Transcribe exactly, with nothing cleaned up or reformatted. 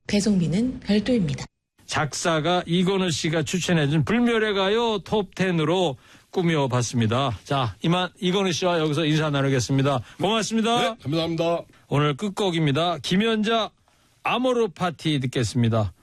배송비는 별도입니다. 작사가 이건우 씨가 추천해준 불멸의 가요 톱텐으로 꾸며봤습니다. 자, 이만 이건우 씨와 여기서 인사 나누겠습니다. 고맙습니다. 네, 감사합니다. 오늘 끝곡입니다. 김연자 아모르 파티 듣겠습니다.